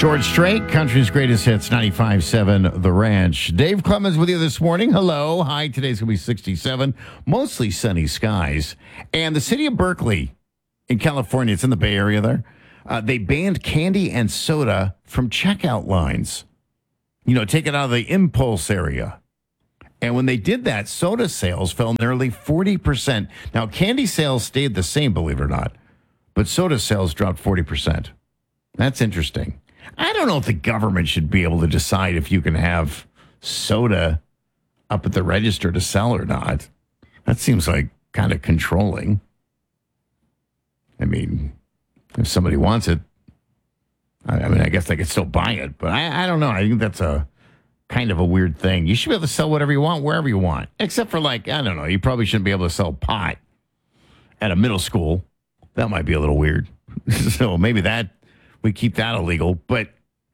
George Strait, country's greatest hits, 95.7 The Ranch. Dave Clemens with you this morning. Hello. Hi, today's going to be 67. Mostly sunny skies. And the city of Berkeley in California, it's in the Bay Area there, they banned candy and soda from checkout lines. You know, take it out of the impulse area. And when they did that, soda sales fell nearly 40%. Now, candy sales stayed the same, believe it or not, but soda sales dropped 40%. That's interesting. I don't know if the government should be able to decide if you can have soda up at the register to sell or not. That seems like kind of controlling. I mean, if somebody wants it, I guess they could still buy it, but I don't know. I think that's a kind of a weird thing. You should be able to sell whatever you want, wherever you want, except for I don't know, you probably shouldn't be able to sell pot at a middle school. That might be a little weird. So maybe we keep that illegal, but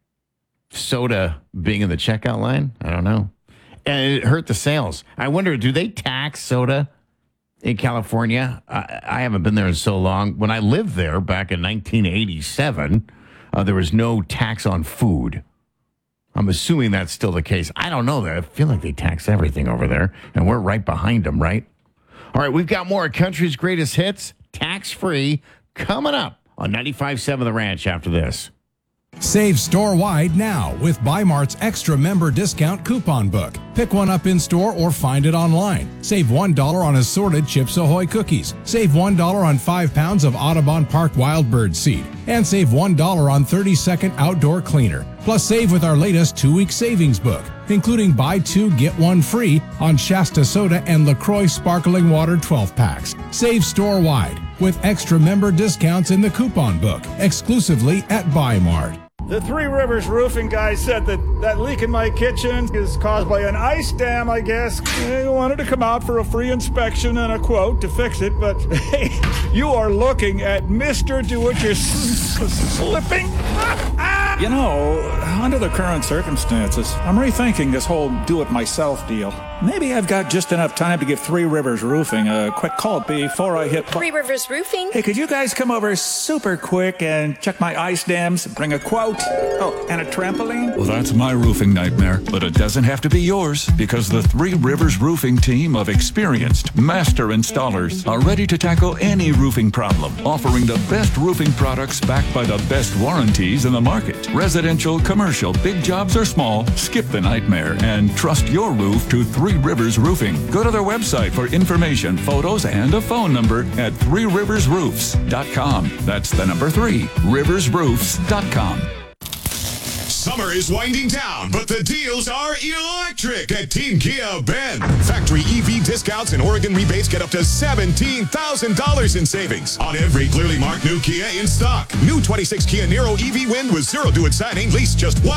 soda being in the checkout line, I don't know. And it hurt the sales. I wonder, do they tax soda in California? I haven't been there in so long. When I lived there back in 1987, there was no tax on food. I'm assuming that's still the case. I don't know. I feel like they tax everything over there, and we're right behind them, right? All right, we've got more country's greatest hits, tax-free, coming up on 95.7 The Ranch after this. Save store-wide now with Bi-Mart's extra member discount coupon book. Pick one up in store or find it online. Save $1 on assorted Chips Ahoy cookies. Save $1 on 5 pounds of Audubon Park Wild Bird seed. And save $1 on 30-second outdoor cleaner. Plus save with our latest 2-week savings book, including buy 2, get 1 free on Shasta Soda and LaCroix Sparkling Water 12-packs. Save store-wide with extra member discounts in the coupon book, exclusively at Bi-Mart. The Three Rivers roofing guy said that leak in my kitchen is caused by an ice dam, I guess. They wanted to come out for a free inspection and a quote to fix it, but hey, you are looking at Mr. Do-It-Your-Slipping. You know, under the current circumstances, I'm rethinking this whole do-it-myself deal. Maybe I've got just enough time to give Three Rivers Roofing a quick call before I hit... Three Rivers Roofing? Hey, could you guys come over super quick and check my ice dams, bring a quote? Oh, and a trampoline? Well, that's my roofing nightmare, but it doesn't have to be yours, because the Three Rivers Roofing team of experienced master installers are ready to tackle any roofing problem, offering the best roofing products backed by the best warranties in the market. Residential, commercial, big jobs or small, skip the nightmare and trust your roof to Three Rivers Roofing. Go to their website for information, photos, and a phone number at threeriversroofs.com. That's the number 3, riversroofs.com. Summer is winding down, but the deals are electric at Team Kia Bend. Factory EV discounts and Oregon rebates get up to $17,000 in savings on every clearly marked new Kia in stock. New 26 Kia Niro EV Wind with 0 due at signing, lease just $1